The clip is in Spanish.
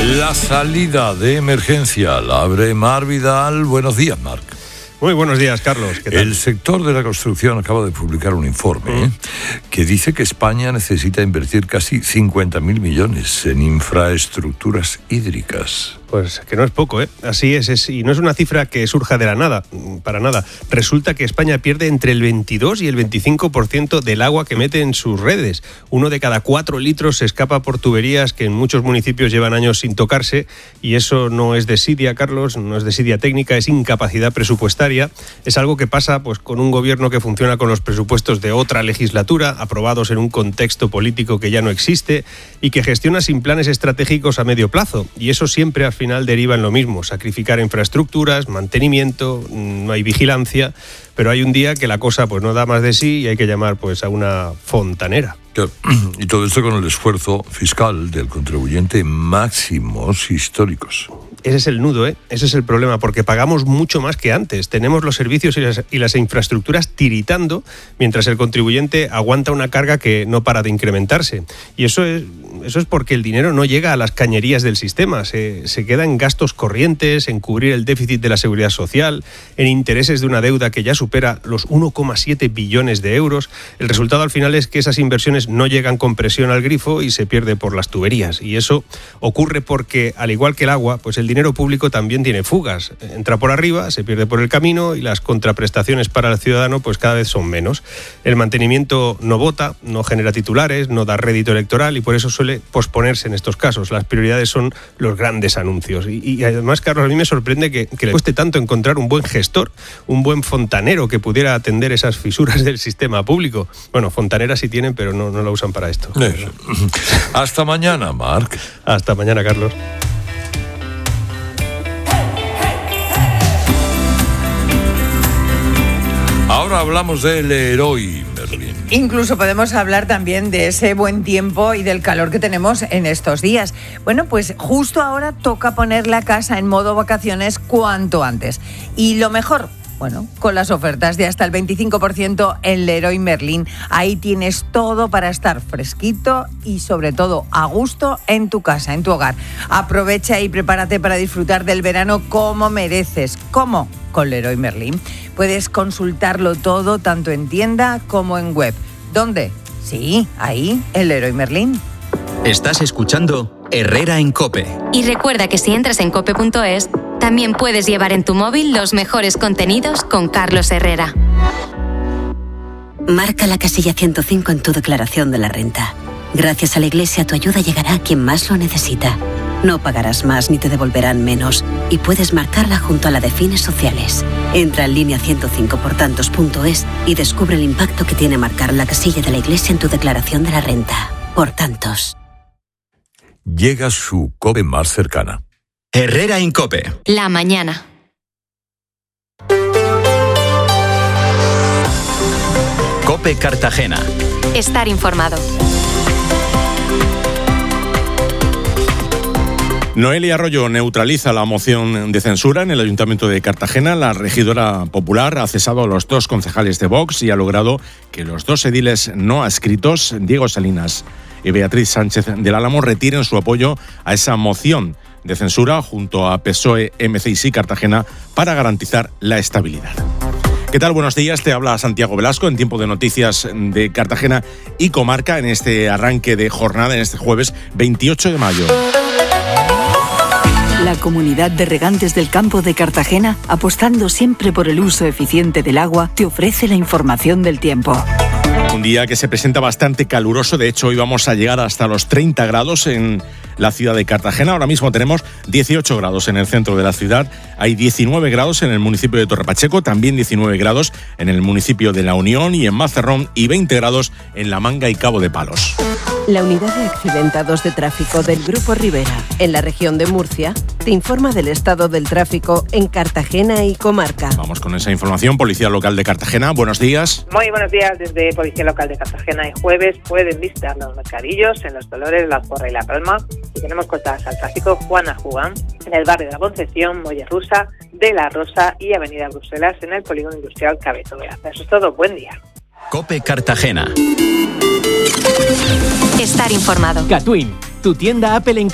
La salida de emergencia la abre Marc Vidal. Buenos días, Marc. Muy buenos días, Carlos. ¿Qué tal? El sector de la construcción acaba de publicar un informe que dice que España necesita invertir casi 50.000 millones en infraestructuras hídricas. Pues que no es poco, ¿eh? Así es, y no es una cifra que surja de la nada, para nada. Resulta que España pierde entre el 22 y el 25% del agua que mete en sus redes. 1 de cada 4 litros se escapa por tuberías que en muchos municipios llevan años sin tocarse, y eso no es desidia, Carlos, no es desidia técnica, es incapacidad presupuestaria. Es algo que pasa pues con un gobierno que funciona con los presupuestos de otra legislatura, aprobados en un contexto político que ya no existe, y que gestiona sin planes estratégicos a medio plazo. Y eso siempre al final deriva en lo mismo: sacrificar infraestructuras, mantenimiento, no hay vigilancia, pero hay un día que la cosa pues no da más de sí y hay que llamar pues a una fontanera. Y todo esto con el esfuerzo fiscal del contribuyente en máximos históricos. Ese es el nudo, ese es el problema, porque pagamos mucho más que antes. Tenemos los servicios y las infraestructuras tiritando, mientras el contribuyente aguanta una carga que no para de incrementarse. Y eso es porque el dinero no llega a las cañerías del sistema, se queda en gastos corrientes, en cubrir el déficit de la seguridad social, en intereses de una deuda que ya supera los 1,7 billones de euros. El resultado al final es que esas inversiones no llegan con presión al grifo y se pierde por las tuberías. Y eso ocurre porque, al igual que el agua, pues el dinero público también tiene fugas. Entra por arriba, se pierde por el camino y las contraprestaciones para el ciudadano pues cada vez son menos. El mantenimiento no vota, no genera titulares, no da rédito electoral y por eso suele posponerse en estos casos. Las prioridades son los grandes anuncios. Y además, Carlos, a mí me sorprende que le cueste tanto encontrar un buen gestor, un buen fontanero que pudiera atender esas fisuras del sistema público. Bueno, fontaneras sí tienen, pero no la usan para esto. Hasta mañana, Marc. Hasta mañana, Carlos. Ahora hablamos del Leroy Merlin. Incluso podemos hablar también de ese buen tiempo y del calor que tenemos en estos días. Bueno, pues justo ahora toca poner la casa en modo vacaciones cuanto antes. Y lo mejor, bueno, con las ofertas de hasta el 25% en Leroy Merlin. Ahí tienes todo para estar fresquito y sobre todo a gusto en tu casa, en tu hogar. Aprovecha y prepárate para disfrutar del verano como mereces. ¿Cómo? Con Leroy Merlin. Puedes consultarlo todo tanto en tienda como en web. ¿Dónde? Sí, ahí, en Leroy Merlin. Estás escuchando Herrera en COPE. Y recuerda que si entras en cope.es, también puedes llevar en tu móvil los mejores contenidos con Carlos Herrera. Marca la casilla 105 en tu declaración de la renta. Gracias a la Iglesia, tu ayuda llegará a quien más lo necesita. No pagarás más ni te devolverán menos. Y puedes marcarla junto a la de fines sociales. Entra en línea 105portantos.es y descubre el impacto que tiene marcar la casilla de la Iglesia en tu declaración de la renta. Por tantos. Llega su COPE más cercana. Herrera en COPE. La mañana. COPE Cartagena. Estar informado. Noelia Arroyo neutraliza la moción de censura en el Ayuntamiento de Cartagena. La regidora popular ha cesado a los 2 concejales de Vox y ha logrado que los 2 ediles no adscritos, Diego Salinas y Beatriz Sánchez del Álamo, retiren su apoyo a esa moción de censura junto a PSOE, MC y Cartagena para garantizar la estabilidad. ¿Qué tal? Buenos días, te habla Santiago Velasco en Tiempo de Noticias de Cartagena y Comarca en este arranque de jornada, en este jueves 28 de mayo. La Comunidad de Regantes del Campo de Cartagena, apostando siempre por el uso eficiente del agua, te ofrece la información del tiempo. Un día que se presenta bastante caluroso, de hecho hoy vamos a llegar hasta los 30 grados en la ciudad de Cartagena. Ahora mismo tenemos 18 grados en el centro de la ciudad, hay 19 grados en el municipio de Torrepacheco, también 19 grados en el municipio de La Unión y en Mazarrón y 20 grados en La Manga y Cabo de Palos. La unidad de accidentados de tráfico del Grupo Rivera, en la región de Murcia, te informa del estado del tráfico en Cartagena y Comarca. Vamos con esa información. Policía Local de Cartagena, buenos días. Muy buenos días desde Policía Local de Cartagena. Y jueves pueden visitar los mercadillos en Los Dolores, La Porra y La Palma. Y tenemos cortadas al tráfico Juana Jugán, en el barrio de La Concepción, Mollerusa, de La Rosa y Avenida Bruselas, en el polígono industrial Cabezo Beaza. Eso es todo. Buen día. COPE Cartagena. Estar informado. Catwin, tu tienda Apple en